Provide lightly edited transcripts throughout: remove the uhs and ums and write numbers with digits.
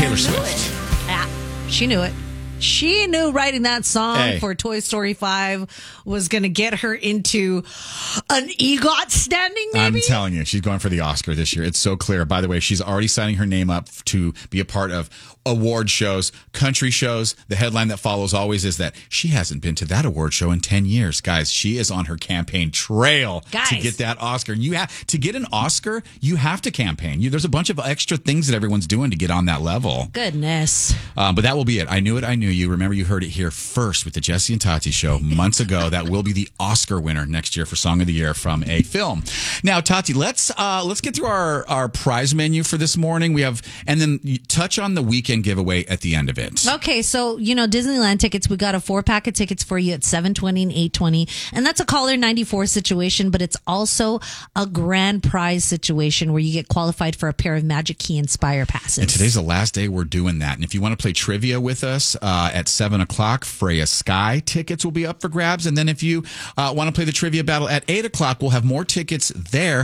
Taylor Swift. Yeah, she knew it. She knew writing that song for Toy Story 5 was going to get her into an EGOT standing, maybe? I'm telling you, she's going for the Oscar this year. It's so clear. By the way, she's already signing her name up to be a part of award shows, country shows. The headline that follows always is that she hasn't been to that award show in 10 years. Guys, she is on her campaign trail to get that Oscar. And to get an Oscar, you have to campaign. There's a bunch of extra things that everyone's doing to get on that level. Goodness. But that will be it. I knew it. I knew you. Remember, you heard it here first with the Jesse and Tati show months ago. That will be the Oscar winner next year for Song of the Year from a film. Now, Tati, let's get through our prize menu for this morning. And then touch on the weekend giveaway at the end of it. Okay, so Disneyland tickets, we got a 4-pack of tickets for you at 7:20 and 8:20, and that's a caller 94 situation, but it's also a grand prize situation where you get qualified for a pair of Magic Key Inspire passes. And today's the last day we're doing that. And if you want to play trivia with us at 7 o'clock, Freya Sky tickets will be up for grabs. And then if you want to play the trivia battle at 8 o'clock, we'll have more tickets there.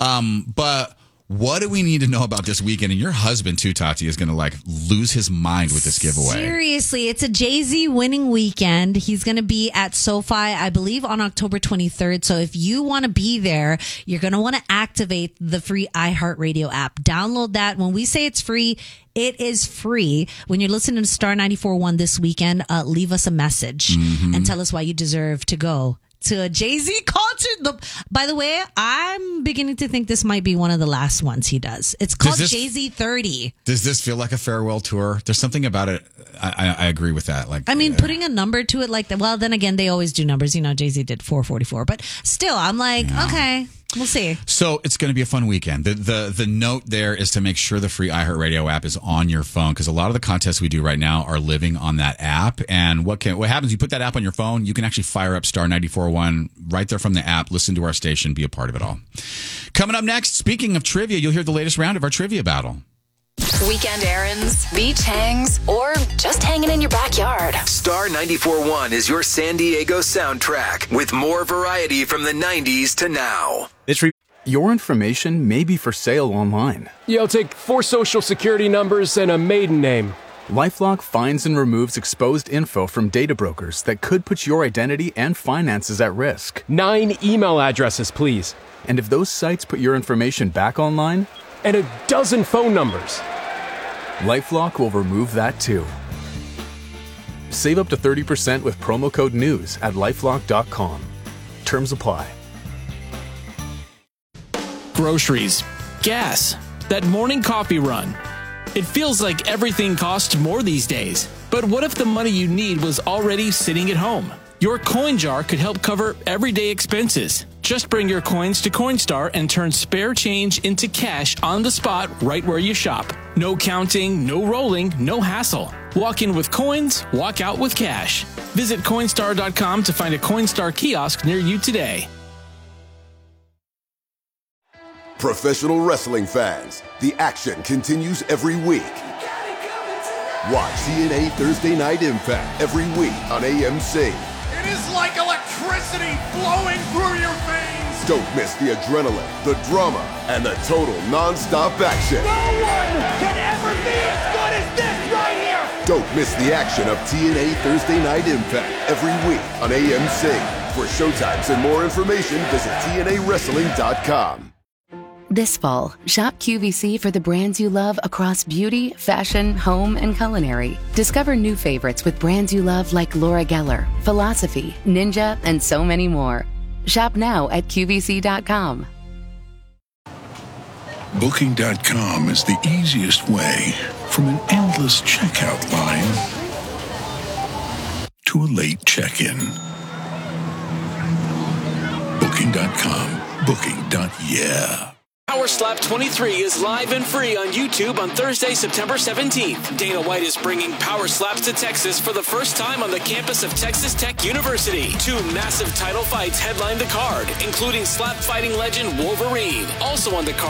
But what do we need to know about this weekend? And your husband, too, Tati, is going to lose his mind with this giveaway. Seriously, it's a Jay-Z winning weekend. He's going to be at SoFi, I believe, on October 23rd. So if you want to be there, you're going to want to activate the free iHeartRadio app. Download that. When we say it's free, it is free. When you're listening to Star 94.1 this weekend, leave us a message and tell us why you deserve to go to a Jay-Z concert. By the way, I'm beginning to think this might be one of the last ones he does. It's called Jay-Z 30. Does this feel like a farewell tour? There's something about it. I agree with that. Putting a number to it like that. Well, then again, they always do numbers. Jay-Z did 444. But still, I'm okay. We'll see. So it's going to be a fun weekend. The note there is to make sure the free iHeartRadio app is on your phone, because a lot of the contests we do right now are living on that app. And what happens, you put that app on your phone, you can actually fire up Star 94.1 right there from the app, listen to our station, be a part of it all. Coming up next, speaking of trivia, you'll hear the latest round of our trivia battle. Weekend errands, beach hangs, or just hanging in your backyard. Star 94.1 is your San Diego soundtrack with more variety from the 90s to now. Your information may be for sale online. Yeah, I'll take 4 social security numbers and a maiden name. LifeLock finds and removes exposed info from data brokers that could put your identity and finances at risk. 9 email addresses, please. And if those sites put your information back online, and a dozen phone numbers, LifeLock will remove that too. Save up to 30% with promo code NEWS at LifeLock.com. Terms apply. Groceries, gas, that morning coffee run. It feels like everything costs more these days. But what if the money you need was already sitting at home? Your coin jar could help cover everyday expenses. Just bring your coins to Coinstar and turn spare change into cash on the spot right where you shop. No counting, no rolling, no hassle. Walk in with coins, walk out with cash. Visit Coinstar.com to find a Coinstar kiosk near you today. Professional wrestling fans, the action continues every week. Watch TNA Thursday Night Impact every week on AMC. It is like electricity flowing through your veins. Don't miss the adrenaline, the drama, and the total non-stop action. No one can ever be as good as this right here. Don't miss the action of TNA Thursday Night Impact every week on AMC. For showtimes and more information, visit TNAWrestling.com. This fall, shop QVC for the brands you love across beauty, fashion, home, and culinary. Discover new favorites with brands you love like Laura Geller, Philosophy, Ninja, and so many more. Shop now at QVC.com. Booking.com is the easiest way from an endless checkout line to a late check-in. Booking.com. Booking.yeah. Power Slap 23 is live and free on YouTube on Thursday, September 17th. Dana White is bringing Power Slaps to Texas for the first time on the campus of Texas Tech University. 2 massive title fights headline the card, including slap fighting legend Wolverine. Also on the card,